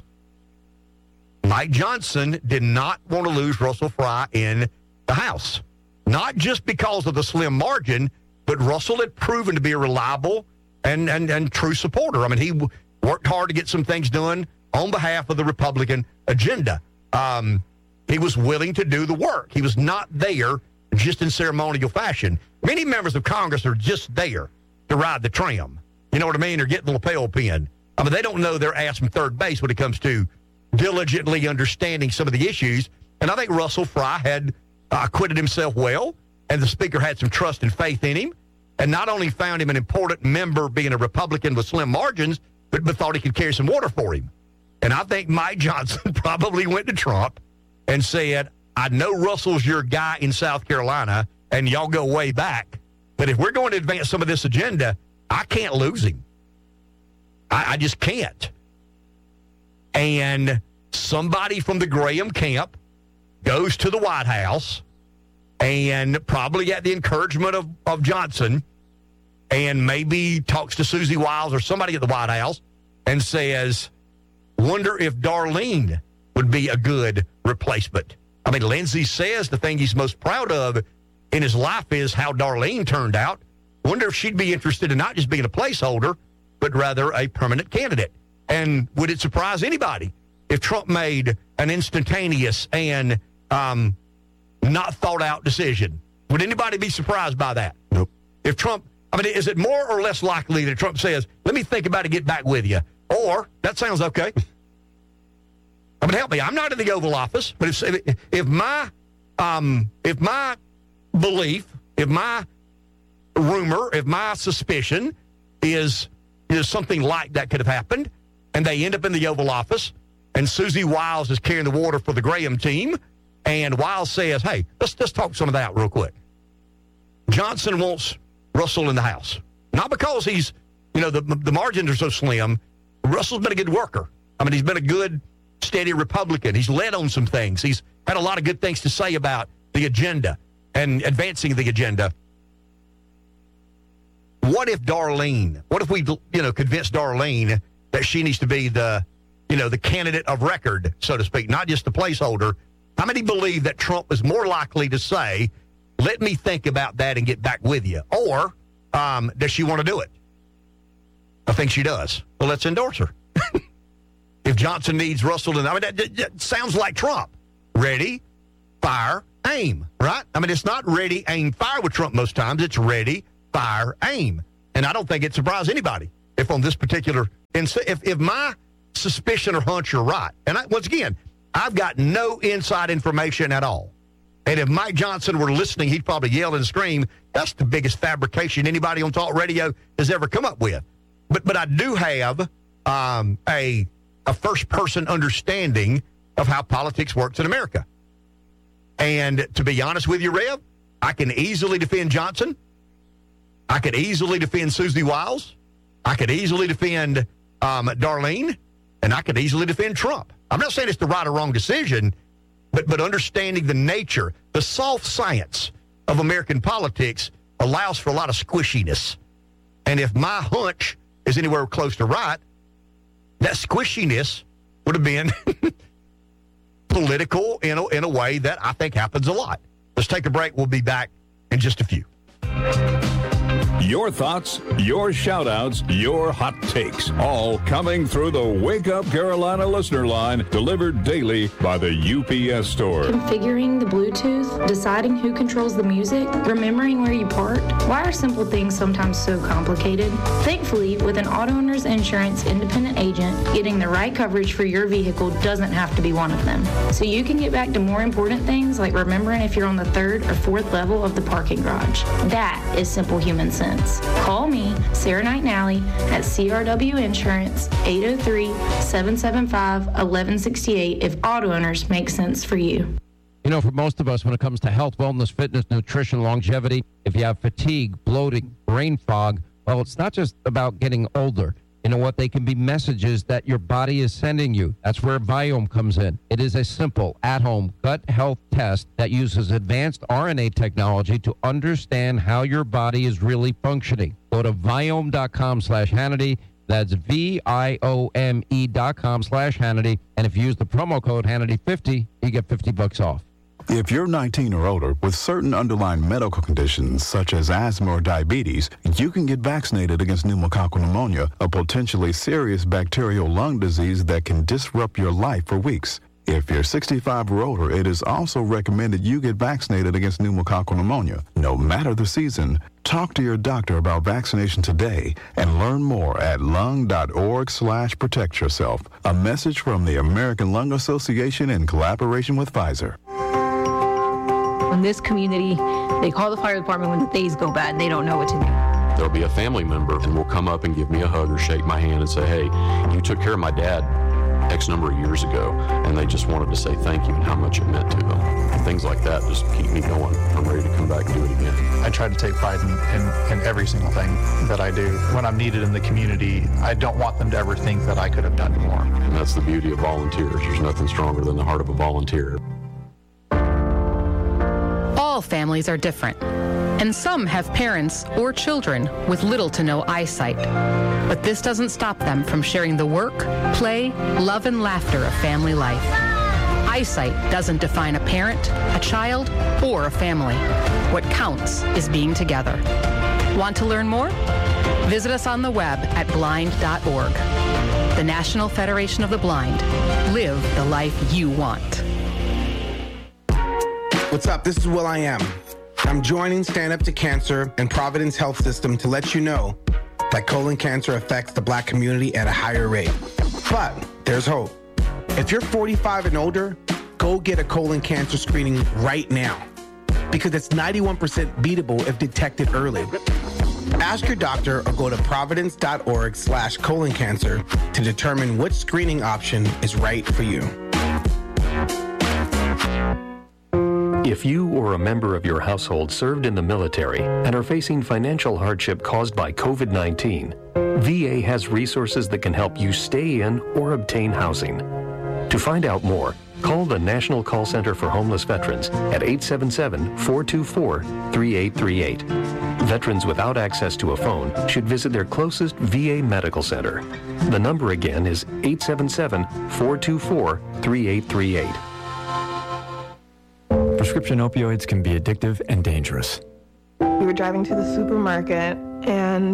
Mike Johnson did not want to lose Russell Fry in the House. Not just because of the slim margin, but Russell had proven to be a reliable and, and, and true supporter. I mean, he w- worked hard to get some things done on behalf of the Republican agenda. Um, he was willing to do the work. He was not there just in ceremonial fashion. Many members of Congress are just there to ride the tram. You know what I mean? Or get the lapel pin. I mean, they don't know their ass from third base when it comes to diligently understanding some of the issues. And I think Russell Fry had uh, acquitted himself well, and the Speaker had some trust and faith in him, and not only found him an important member being a Republican with slim margins, but, but thought he could carry some water for him. And I think Mike Johnson probably went to Trump and said, I know Russell's your guy in South Carolina, and y'all go way back, but if we're going to advance some of this agenda, I can't lose him. I, I just can't. And somebody from the Graham camp goes to the White House and probably at the encouragement of, of Johnson and maybe talks to Susie Wiles or somebody at the White House and says, wonder if Darlene would be a good replacement. I mean, Lindsey says the thing he's most proud of in his life is how Darlene turned out. Wonder if she'd be interested in not just being a placeholder, but rather a permanent candidate. And would it surprise anybody if Trump made an instantaneous and um, not thought out decision? Would anybody be surprised by that? Nope. If Trump, I mean, is it more or less likely that Trump says, let me think about it, get back with you? Or, that sounds okay. I mean, help me. I'm not in the Oval Office, but if, if my um, if my belief, if my rumor, if my suspicion is is something like that could have happened, and they end up in the Oval Office, and Susie Wiles is carrying the water for the Graham team, and Wiles says, hey, let's, let's talk some of that real quick. Johnson wants Russell in the House. Not because he's, you know, the, the margins are so slim. Russell's been a good worker. I mean, he's been a good, steady Republican. He's led on some things. He's had a lot of good things to say about the agenda and advancing the agenda. What if Darlene, what if we, you know, convince Darlene that she needs to be the, you know, the candidate of record, so to speak, not just the placeholder? How many believe that Trump is more likely to say, let me think about that and get back with you? Or um, does she want to do it? I think she does. Well, let's endorse her. If Johnson needs Russell, and I mean, that, that, that sounds like Trump. Ready, fire, aim, right? I mean, it's not ready, aim, fire with Trump most times. It's ready, fire, aim. And I don't think it surprised anybody if on this particular, if, if my suspicion or hunch are right. And I, once again, I've got no inside information at all. And if Mike Johnson were listening, he'd probably yell and scream, that's the biggest fabrication anybody on talk radio has ever come up with. But but I do have um, a, a first-person understanding of how politics works in America. And to be honest with you, Rev, I can easily defend Johnson. I could easily defend Susie Wiles. I could easily defend um, Darlene. And I could easily defend Trump. I'm not saying it's the right or wrong decision, but but understanding the nature, the soft science of American politics allows for a lot of squishiness. And if my hunch is anywhere close to right, that squishiness would have been political in a, in a way that I think happens a lot. Let's take a break. We'll be back in just a few. Your thoughts, your shout-outs, your hot takes, all coming through the Wake Up Carolina listener line, delivered daily by the U P S store. Configuring the Bluetooth, deciding who controls the music, remembering where you parked. Why are simple things sometimes so complicated? Thankfully, with an Auto Owners Insurance independent agent, getting the right coverage for your vehicle doesn't have to be one of them. So you can get back to more important things like remembering if you're on the third or fourth level of the parking garage. That is simple human sense. Call me, Sarah Knight Nally, at C R W Insurance, eight oh three, seven seven five, one one six eight if auto owners make sense for you. You know, for most of us, when it comes to health, wellness, fitness, nutrition, longevity, if you have fatigue, bloating, brain fog, well, it's not just about getting older. You know what? They can be messages that your body is sending you. That's where Viome comes in. It is a simple, at-home gut health test that uses advanced R N A technology to understand how your body is really functioning. Go to Viome.com slash Hannity. That's V I O M E dot com slash Hannity. And if you use the promo code Hannity fifty, you get fifty bucks off. If you're nineteen or older with certain underlying medical conditions such as asthma or diabetes, you can get vaccinated against pneumococcal pneumonia, a potentially serious bacterial lung disease that can disrupt your life for weeks. If you're sixty-five or older, it is also recommended you get vaccinated against pneumococcal pneumonia. No matter the season, talk to your doctor about vaccination today and learn more at lung.org slash protect yourself. A message from the American Lung Association in collaboration with Pfizer. In this community, they call the fire department when the days go bad. They don't know what to do. There'll be a family member and will come up and give me a hug or shake my hand and say, hey, you took care of my dad X number of years ago, and they just wanted to say thank you and how much it meant to them. And things like that just keep me going. I'm ready to come back and do it again. I try to take pride in, in, in every single thing that I do. When I'm needed in the community, I don't want them to ever think that I could have done more. And that's the beauty of volunteers. There's nothing stronger than the heart of a volunteer. All families are different, and some have parents or children with little to no eyesight. But this doesn't stop them from sharing the work, play, love, and laughter of family life. Eyesight doesn't define a parent, a child, or a family. What counts is being together. Want to learn more? Visit us on the web at blind dot org. The National Federation of the Blind. Live the life you want. What's up? This is Will I Am. I'm joining Stand Up to Cancer and Providence Health System to let you know that colon cancer affects the Black community at a higher rate. But there's hope. If you're forty-five and older, go get a colon cancer screening right now because it's ninety-one percent beatable if detected early. Ask your doctor or go to providence.org slash colon cancer to determine which screening option is right for you. If you or a member of your household served in the military and are facing financial hardship caused by covid nineteen, V A has resources that can help you stay in or obtain housing. To find out more, call the National Call Center for Homeless Veterans at eight seven seven, four two four, three eight three eight. Veterans without access to a phone should visit their closest V A medical center. The number again is eight seven seven, four two four, three eight three eight. Prescription opioids can be addictive and dangerous. We were driving to the supermarket, and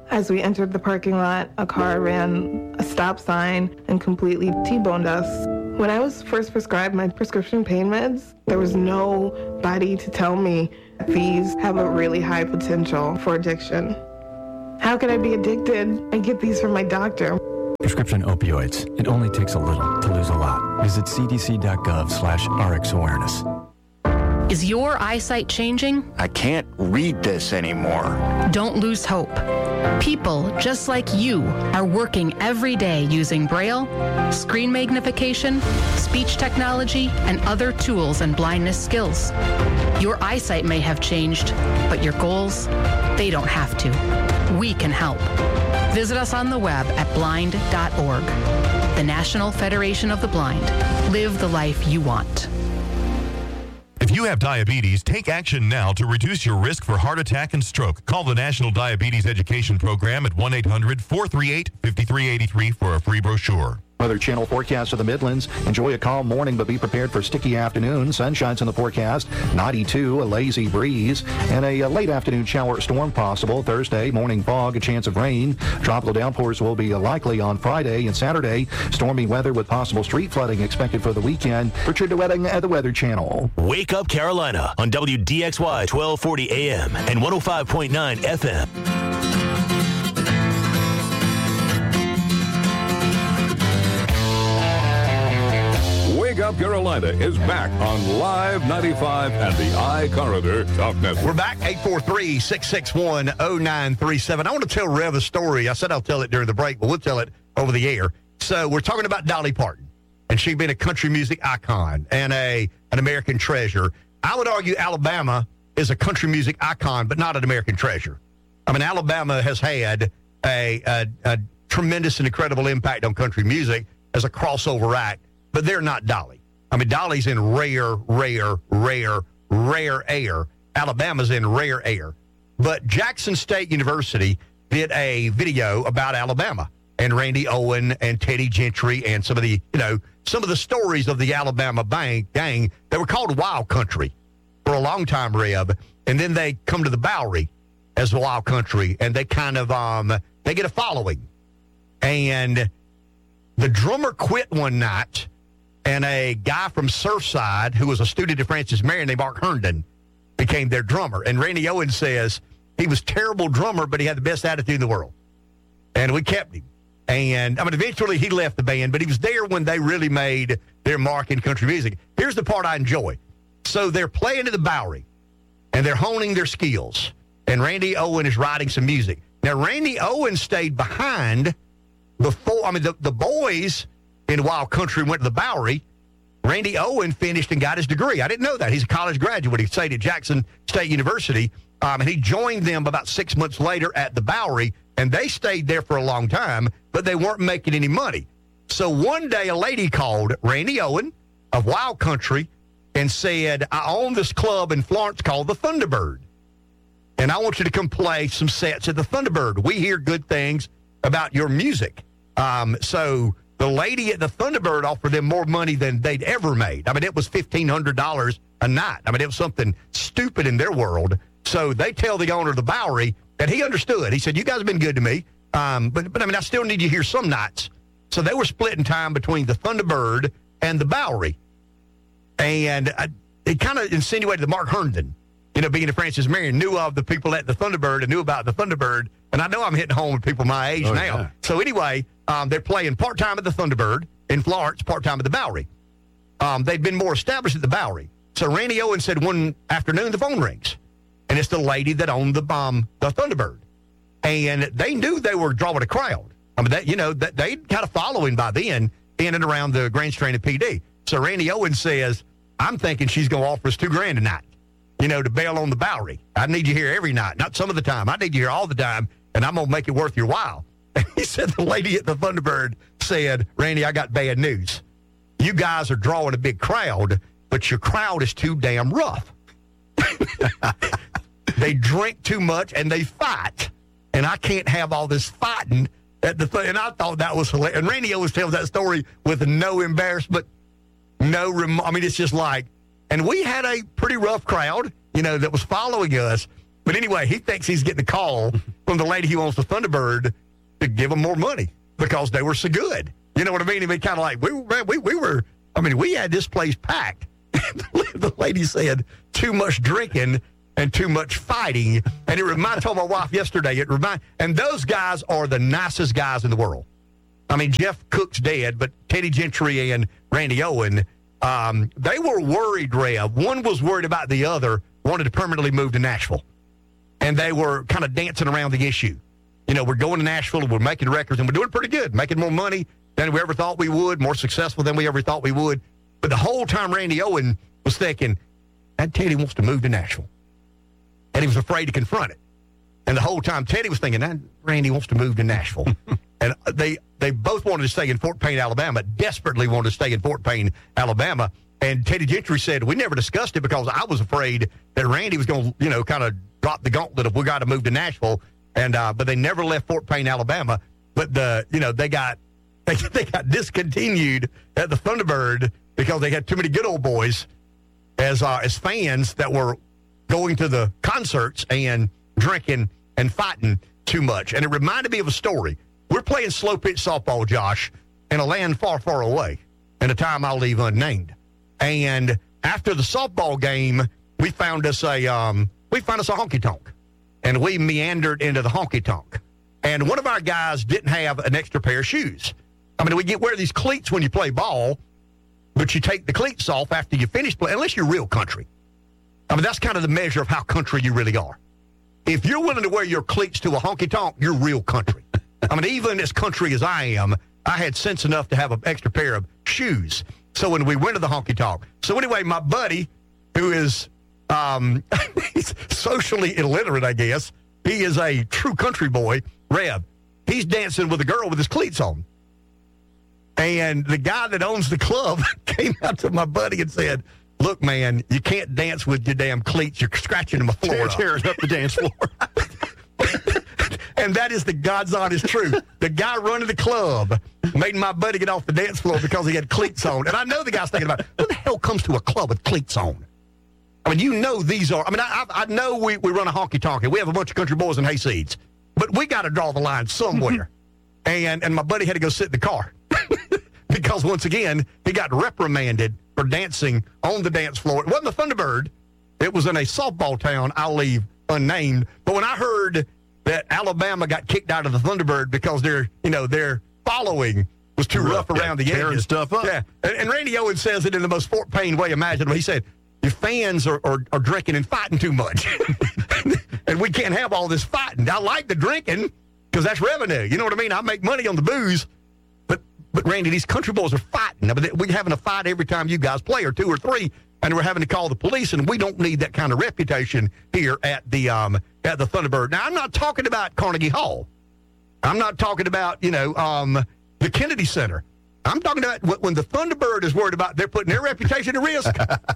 As we entered the parking lot, a car ran a stop sign and completely T-boned us. When I was first prescribed my prescription pain meds, there was nobody to tell me these have a really high potential for addiction. How could I be addicted? I get these from my doctor. Prescription opioids. It only takes a little to lose a lot. Visit cdc.gov slash RX awareness. Is your eyesight changing? I can't read this anymore. Don't lose hope. People just like you are working every day using Braille, screen magnification, speech technology, and other tools and blindness skills. Your eyesight may have changed, but your goals, they don't have to. We can help. Visit us on the web at blind dot org. The National Federation of the Blind. Live the life you want. If you have diabetes, take action now to reduce your risk for heart attack and stroke. Call the National Diabetes Education Program at one eight hundred four three eight five three eight three for a free brochure. Weather Channel forecast of the Midlands. Enjoy a calm morning, but be prepared for sticky afternoon. Sunshine's in the forecast. ninety-two, a lazy breeze, and a, a late afternoon shower or storm possible. Thursday, morning fog, a chance of rain. Tropical downpours will be likely on Friday and Saturday. Stormy weather with possible street flooding expected for the weekend. Richard DeWetting at the Weather Channel. Wake Up Carolina on W D X Y twelve forty A M and one oh five point nine F M. Wake Up Carolina is back on Live ninety-five and the iCorridor Talk Network. We're back, eight four three, six six one, oh nine three seven. I want to tell Rev a story. I said I'll tell it during the break, but we'll tell it over the air. So we're talking about Dolly Parton, and she's been a country music icon and a an American treasure. I would argue Alabama is a country music icon, but not an American treasure. I mean, Alabama has had a, a, a tremendous and incredible impact on country music as a crossover act. But they're not Dolly. I mean, Dolly's in rare, rare, rare, rare air. Alabama's in rare air. But Jackson State University did a video about Alabama and Randy Owen and Teddy Gentry and some of the, you know, some of the stories of the Alabama bang, gang that were called Wild Country for a long time, Reb. And then they come to the Bowery as Wild Country, and they kind of, um, they get a following. And the drummer quit one night, and a guy from Surfside, who was a student at Francis Marion named Mark Herndon, became their drummer. And Randy Owen says he was a terrible drummer, but he had the best attitude in the world. And we kept him. And, I mean, eventually he left the band, but he was there when they really made their mark in country music. Here's the part I enjoy. So they're playing at the Bowery, and they're honing their skills. And Randy Owen is writing some music. Now, Randy Owen stayed behind before, I mean, the, the boys in Wild Country went to the Bowery. Randy Owen finished and got his degree. I didn't know that. He's a college graduate. He stayed at Jackson State University, um, and he joined them about six months later at the Bowery, and they stayed there for a long time, but they weren't making any money. So one day a lady called Randy Owen of Wild Country and said, I own this club in Florence called the Thunderbird, and I want you to come play some sets at the Thunderbird. We hear good things about your music. Um, so the lady at the Thunderbird offered them more money than they'd ever made. I mean, it was fifteen hundred dollars a night. I mean, it was something stupid in their world. So they tell the owner of the Bowery that he understood. He said, you guys have been good to me, um, but, but I mean, I still need you here some nights. So they were splitting time between the Thunderbird and the Bowery. And I, it kind of insinuated that Mark Herndon, you know, being a Francis Marion, knew of the people at the Thunderbird and knew about the Thunderbird. And I know I'm hitting home with people my age oh, now. Yeah. So anyway, um, they're playing part-time at the Thunderbird in Florence, part-time at the Bowery. Um, they'd been more established at the Bowery. So Randy Owen said one afternoon the phone rings. And it's the lady that owned the um, the Thunderbird. And they knew they were drawing a crowd. I mean, that, you know, that they'd got a following by then in and around the Grand Strand P D. So Randy Owen says, I'm thinking she's going to offer us two grand a night, you know, to bail on the Bowery. I need you here every night, not some of the time. I need you here all the time, and I'm going to make it worth your while. And he said the lady at the Thunderbird said, Randy, I got bad news. You guys are drawing a big crowd, but your crowd is too damn rough. They drink too much, and they fight. And I can't have all this fighting at the th- And I thought that was hilarious. And Randy always tells that story with no embarrassment, no rem- I mean, it's just like, and we had a pretty rough crowd, you know, that was following us. But anyway, he thinks he's getting a call, from the lady who owns the Thunderbird to give them more money because they were so good. You know what I mean? I mean, kind of like, we, we, we were, I mean, we had this place packed. The lady said, too much drinking and too much fighting. And it reminded, I told my wife yesterday, it remind, and those guys are the nicest guys in the world. I mean, Jeff Cook's dead, but Teddy Gentry and Randy Owen, um, they were worried, Rev. One was worried about the other, wanted to permanently move to Nashville. And they were kind of dancing around the issue. You know, we're going to Nashville, and we're making records, and we're doing pretty good, making more money than we ever thought we would, more successful than we ever thought we would. But the whole time Randy Owen was thinking, that Teddy wants to move to Nashville. And he was afraid to confront it. And the whole time Teddy was thinking, that Randy wants to move to Nashville. And they they both wanted to stay in Fort Payne, Alabama, desperately wanted to stay in Fort Payne, Alabama. And Teddy Gentry said, we never discussed it because I was afraid that Randy was going to, you know, kind of drop the gauntlet of we got to move to Nashville. And uh, but they never left Fort Payne, Alabama. But the you know they got they, they got discontinued at the Thunderbird because they had too many good old boys as uh, as fans that were going to the concerts and drinking and fighting too much. And it reminded me of a story. We're playing slow pitch softball, Josh, in a land far, far away, in a time I'll leave unnamed. And after the softball game, we found us a um, we found us a honky tonk, and we meandered into the honky tonk. And one of our guys didn't have an extra pair of shoes. I mean, we get wear these cleats when you play ball, but you take the cleats off after you finish playing, unless you're real country. I mean, that's kind of the measure of how country you really are. If you're willing to wear your cleats to a honky tonk, you're real country. I mean, even as country as I am, I had sense enough to have an extra pair of shoes. So when we went to the honky tonk. So anyway, my buddy, who is um, he's socially illiterate, I guess, he is a true country boy, Reb. He's dancing with a girl with his cleats on. And the guy that owns the club came out to my buddy and said, look, man, you can't dance with your damn cleats. You're scratching my floor. Tearing up the dance floor. And that is the God's honest truth. The guy running the club made my buddy get off the dance floor because he had cleats on. And I know the guy's thinking about, who the hell comes to a club with cleats on? I mean, you know these are, I mean, I, I know we, we run a honky-tonk, and we have a bunch of country boys and hayseeds, but we got to draw the line somewhere. and and my buddy had to go sit in the car because, once again, he got reprimanded for dancing on the dance floor. It wasn't the Thunderbird. It was in a softball town I'll leave unnamed. But when I heard that Alabama got kicked out of the Thunderbird because their, you know, their following was too rough, rough around yeah, the edges. Tearing stuff up. Yeah. And, and Randy Owen says it in the most Fort Payne way imaginable. He said, your fans are, are, are drinking and fighting too much. And we can't have all this fighting. I like the drinking because that's revenue. You know what I mean? I make money on the booze. But, but Randy, these country boys are fighting. I mean, we're having a fight every time you guys play, or two or three, and we're having to call the police, and we don't need that kind of reputation here at the um, at the Thunderbird. Now, I'm not talking about Carnegie Hall. I'm not talking about, you know, um, the Kennedy Center. I'm talking about when the Thunderbird is worried about they're putting their reputation at risk.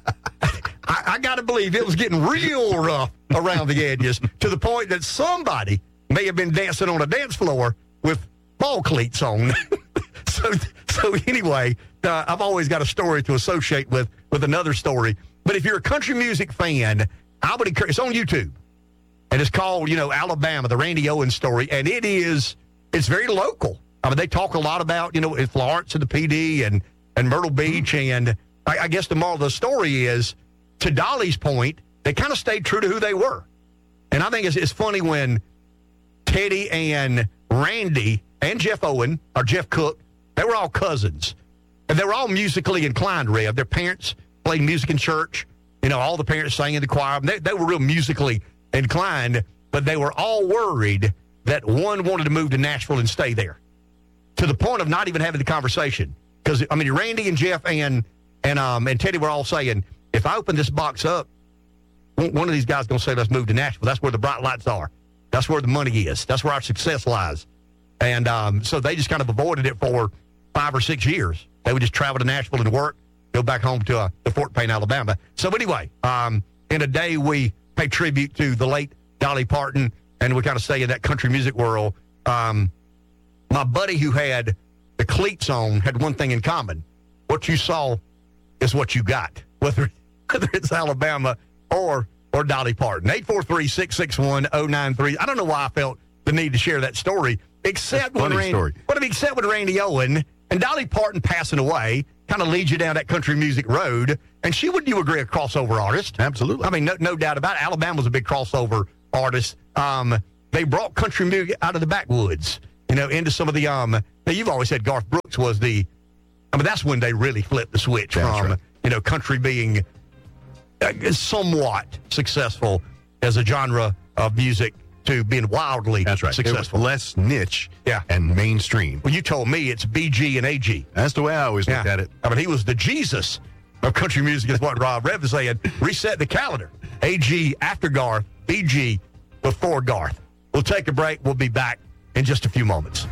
I, I got to believe it was getting real rough around the edges to the point that somebody may have been dancing on a dance floor with ball cleats on. so, so anyway, uh, I've always got a story to associate with with another story. But if you're a country music fan, I would encourage. It's on YouTube, and it's called, you know, Alabama, the Randy Owen story, and it is it's very local. I mean, they talk a lot about, you know, Florence and the P D and and Myrtle Beach, and I, I guess the moral of the story is, to Dolly's point, they kind of stayed true to who they were. And I think it's, it's funny when Teddy and Randy and Jeff Owen, or Jeff Cook, they were all cousins. And they were all musically inclined, Rev. Their parents played music in church. You know, all the parents sang in the choir. They, they were real musically inclined, but they were all worried that one wanted to move to Nashville and stay there, to the point of not even having the conversation. Because, I mean, Randy and Jeff and and um and Teddy were all saying, if I open this box up, one of these guys is going to say, let's move to Nashville. That's where the bright lights are. That's where the money is. That's where our success lies. And um, so they just kind of avoided it for five or six years. They would just travel to Nashville and work, go back home to uh, to Fort Payne, Alabama. So anyway, um, in a day we pay tribute to the late Dolly Parton, and we kind of stay in that country music world. Um, my buddy who had the cleats on had one thing in common. What you saw is what you got, whether whether it's Alabama or or Dolly Parton. eight four three, six six one, zero nine three. I don't know why I felt the need to share that story. Except when Randy, story. What if except when Randy Owen and Dolly Parton passing away kind of leads you down that country music road, and she would you agree a crossover artist? Absolutely. I mean, no, no doubt about it. Alabama's a big crossover artist. Um, they brought country music out of the backwoods, you know, into some of the um. Now you've always said Garth Brooks was the. I mean, that's when they really flipped the switch that's from right. you know country being uh, somewhat successful as a genre of music to being wildly That's right. successful. It was less niche yeah. and mainstream. Well, you told me it's B G and A G. That's the way I always yeah. looked at it. I mean, he was the Jesus of country music is what Rob Rev is saying. Reset the calendar. A G after Garth, B G before Garth. We'll take a break. We'll be back in just a few moments.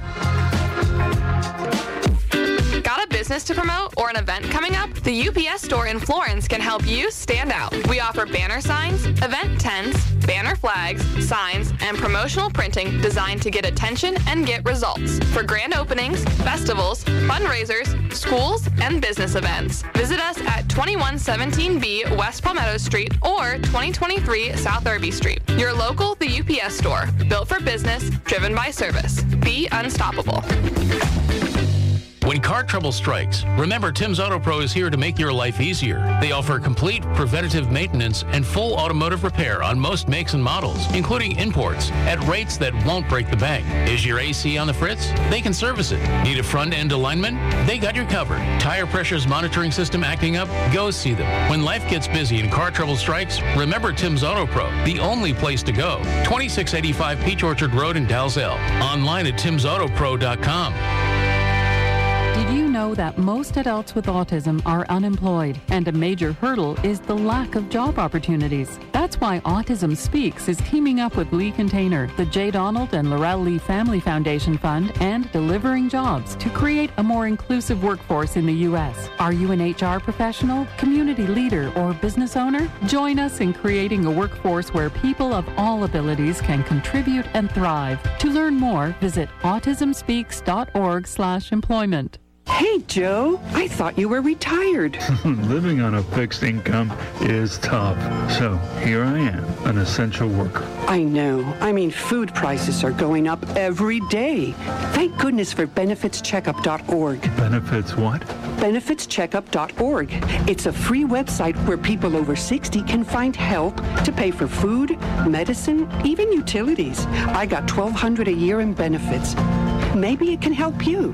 Got a business to promote or an event coming up? The U P S store in Florence can help you stand out. We offer banner signs, event tents, banner flags, signs, and promotional printing designed to get attention and get results for grand openings, festivals, fundraisers, schools, and business events. Visit us at twenty-one seventeen B West Palmetto Street or twenty twenty-three South Irby Street. Your local The U P S store, built for business, driven by service. Be unstoppable. When car trouble strikes, remember Tim's Auto Pro is here to make your life easier. They offer complete preventative maintenance and full automotive repair on most makes and models, including imports, at rates that won't break the bank. Is your A C on the fritz? They can service it. Need a front-end alignment? They got you covered. Tire pressures monitoring system acting up? Go see them. When life gets busy and car trouble strikes, remember Tim's Auto Pro, the only place to go. twenty-six eighty-five Peach Orchard Road in Dalzell. Online at tims auto pro dot com. Did you know that most adults with autism are unemployed, and a major hurdle is the lack of job opportunities? That's why Autism Speaks is teaming up with Lee Container, the J. Donald and Laurel Lee Family Foundation Fund, and Delivering Jobs to create a more inclusive workforce in the U S. Are you an H R professional, community leader, or business owner? Join us in creating a workforce where people of all abilities can contribute and thrive. To learn more, visit autism speaks dot org slash employment. Hey, Joe, I thought you were retired. Living on a fixed income is tough. So here I am, an essential worker. I know. I mean, food prices are going up every day. Thank goodness for benefits checkup dot org. Benefits what? benefits checkup dot org. It's a free website where people over sixty can find help to pay for food, medicine, even utilities. I got twelve hundred dollars a year in benefits. Maybe it can help you.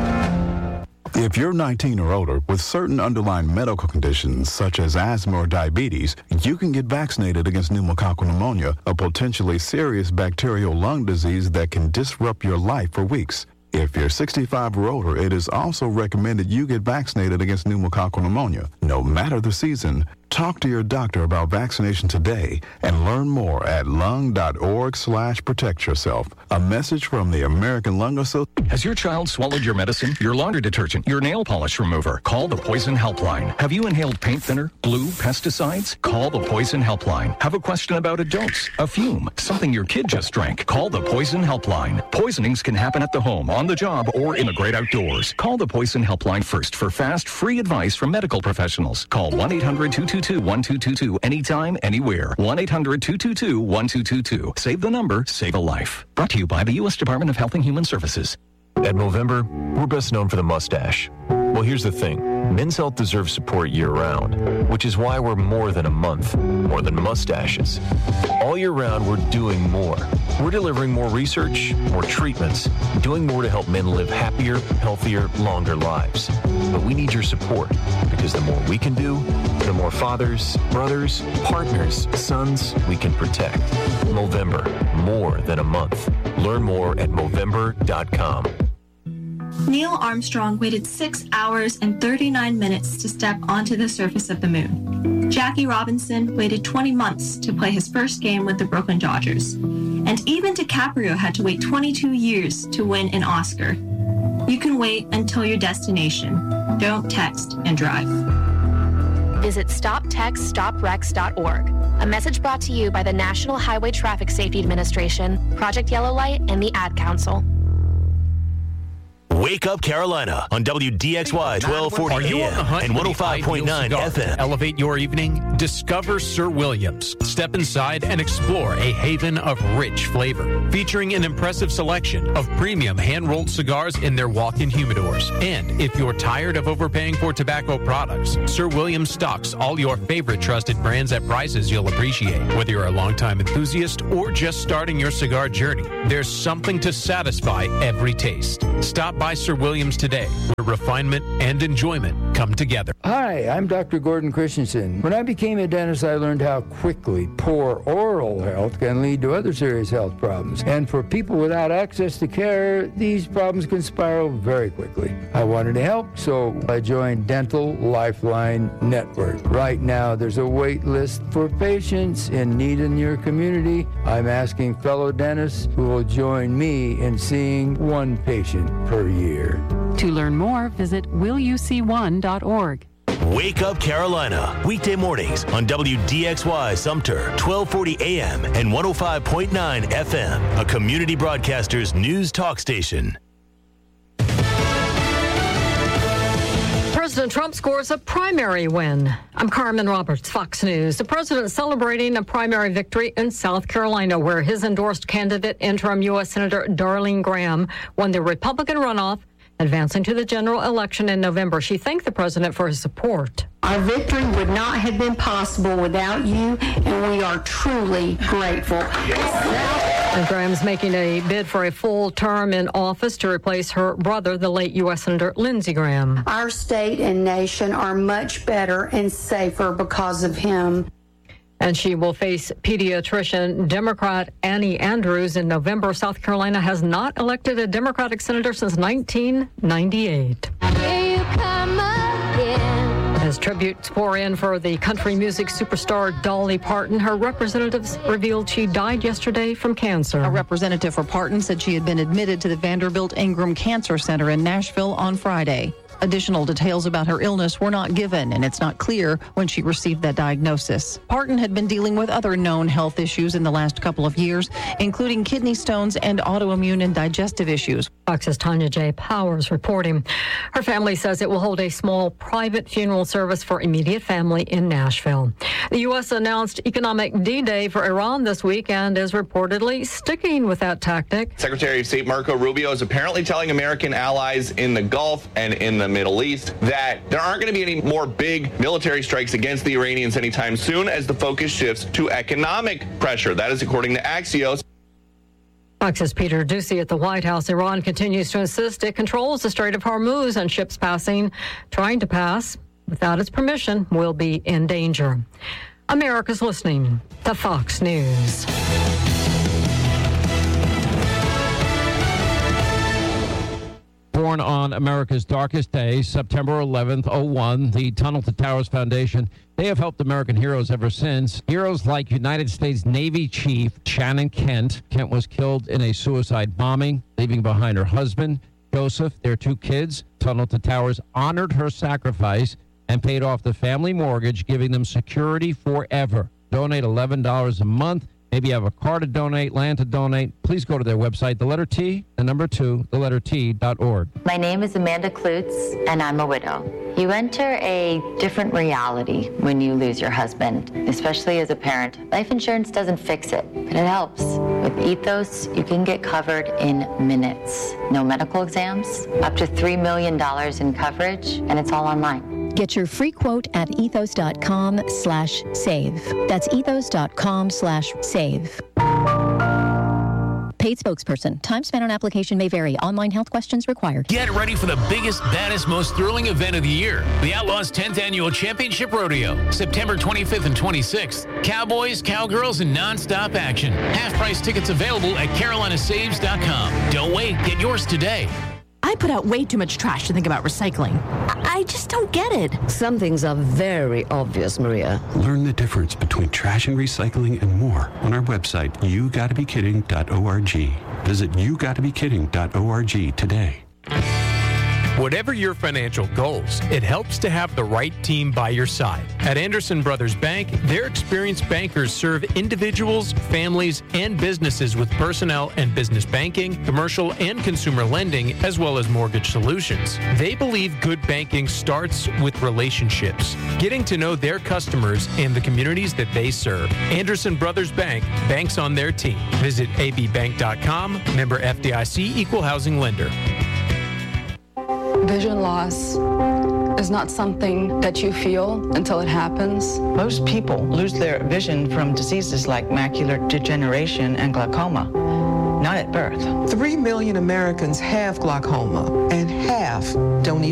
If you're nineteen or older with certain underlying medical conditions such as asthma or diabetes, you can get vaccinated against pneumococcal pneumonia, a potentially serious bacterial lung disease that can disrupt your life for weeks. If you're sixty-five or older, it is also recommended you get vaccinated against pneumococcal pneumonia. No matter the season, talk to your doctor about vaccination today and learn more at lung dot org slash protect yourself. A message from the American Lung Association. Has your child swallowed your medicine, your laundry detergent, your nail polish remover? Call the Poison Helpline. Have you inhaled paint thinner, glue, pesticides? Call the Poison Helpline. Have a question about a dose, a fume, something your kid just drank? Call the Poison Helpline. Poisonings can happen at the home, on the job, or in the great outdoors. Call the Poison Helpline first for fast, free advice from medical professionals. Call one eight hundred two two two one two two two anytime, anywhere. one eight hundred two two two one two two two. Save the number, save a life. Brought to you by the U S Department of Health and Human Services. At Movember, we're best known for the mustache. Well, here's the thing. Men's health deserves support year-round, which is why we're more than a month, more than mustaches. All year round, we're doing more. We're delivering more research, more treatments, doing more to help men live happier, healthier, longer lives. But we need your support, because the more we can do, the more fathers, brothers, partners, sons we can protect. Movember, more than a month. Learn more at movember dot com. Neil Armstrong waited six hours and thirty-nine minutes to step onto the surface of the moon. Jackie Robinson waited twenty months to play his first game with the Brooklyn Dodgers. And even DiCaprio had to wait twenty-two years to win an Oscar. You can wait until your destination. Don't text and drive. Visit stop text stop wrecks dot org. A message brought to you by the National Highway Traffic Safety Administration, Project Yellow Light, and the Ad Council. Wake Up Carolina on W D X Y twelve forty Are you A on the M hunt and for one oh the five point nine ideal cigar F M. to elevate your evening? Discover Sir Williams. Step inside and explore a haven of rich flavor, featuring an impressive selection of premium hand-rolled cigars in their walk-in humidors. And if you're tired of overpaying for tobacco products, Sir Williams stocks all your favorite trusted brands at prices you'll appreciate. Whether you're a longtime enthusiast or just starting your cigar journey, there's something to satisfy every taste. Stop by Sir Williams today, where refinement and enjoyment come together. Hi, I'm Doctor Gordon Christensen. When I became a dentist, I learned how quickly poor oral health can lead to other serious health problems. And for people without access to care, these problems can spiral very quickly. I wanted to help, so I joined Dental Lifeline Network. Right now, there's a wait list for patients in need in your community. I'm asking fellow dentists who will join me in seeing one patient per year. To learn more, visit will you see one dot org. Wake Up Carolina, weekday mornings on W D X Y Sumter, twelve forty A M and one oh five point nine F M, a community broadcaster's news talk station. President Trump scores a primary win. I'm Carmen Roberts, Fox News. The president celebrating a primary victory in South Carolina, where his endorsed candidate, interim U S Senator Darlene Graham, won the Republican runoff, advancing to the general election in November. She thanked the president for his support. Our victory would not have been possible without you, and we are truly grateful. And Graham's making a bid for a full term in office to replace her brother, the late U S Senator Lindsey Graham. Our state and nation are much better and safer because of him. And she will face pediatrician Democrat Annie Andrews in November. South Carolina has not elected a Democratic senator since nineteen ninety-eight. Here you come again. As tributes pour in for the country music superstar Dolly Parton, her representatives revealed she died yesterday from cancer. A representative for Parton said she had been admitted to the Vanderbilt Ingram Cancer Center in Nashville on Friday. Additional details about her illness were not given, and it's not clear when she received that diagnosis. Parton had been dealing with other known health issues in the last couple of years, including kidney stones and autoimmune and digestive issues. Fox's Tanya J. Powers reporting. Her family says it will hold a small private funeral service for immediate family in Nashville. The U S announced economic D-Day for Iran this week and is reportedly sticking with that tactic. Secretary of State Marco Rubio is apparently telling American allies in the Gulf and in the Middle East that there aren't going to be any more big military strikes against the Iranians anytime soon as the focus shifts to economic pressure. That is according to Axios. Fox's Peter Doocy at the White House. Iran continues to insist it controls the Strait of Hormuz, and ships passing, trying to pass without its permission, will be in danger. America's listening to Fox News. Born on America's darkest day, September eleventh, oh one, the Tunnel to Towers Foundation, they have helped American heroes ever since. Heroes like United States Navy Chief Shannon Kent. Kent was killed in a suicide bombing, leaving behind her husband, Joseph, their two kids. Tunnel to Towers honored her sacrifice and paid off the family mortgage, giving them security forever. Donate eleven dollars a month. Maybe you have a car to donate, land to donate. Please go to their website, the letter T, the number two, the letter T dot org. My name is Amanda Klutz, and I'm a widow. You enter a different reality when you lose your husband, especially as a parent. Life insurance doesn't fix it, but it helps. With Ethos, you can get covered in minutes. No medical exams, up to three million dollars in coverage, and it's all online. Get your free quote at ethos.com slash save. That's ethos.com slash save. Paid spokesperson. Time spent on application may vary. Online health questions required. Get ready for the biggest, baddest, most thrilling event of the year. The Outlaws tenth Annual Championship Rodeo. September twenty-fifth and twenty-sixth. Cowboys, cowgirls, and nonstop action. Half-price tickets available at carolina saves dot com. Don't wait. Get yours today. I put out way too much trash to think about recycling. I just don't get it. Some things are very obvious, Maria. Learn the difference between trash and recycling and more on our website, you gotta be kidding dot org. Visit you gotta be kidding dot org today. Whatever your financial goals, it helps to have the right team by your side. At Anderson Brothers Bank, their experienced bankers serve individuals, families, and businesses with personnel and business banking, commercial and consumer lending, as well as mortgage solutions. They believe good banking starts with relationships. Get getting to know their customers and the communities that they serve. Anderson Brothers Bank, banks on their team. Visit a b bank dot com, member F D I C, equal housing lender. Vision loss is not something that you feel until it happens. Most people lose their vision from diseases like macular degeneration and glaucoma, not at birth. Three million Americans have glaucoma, and half don't even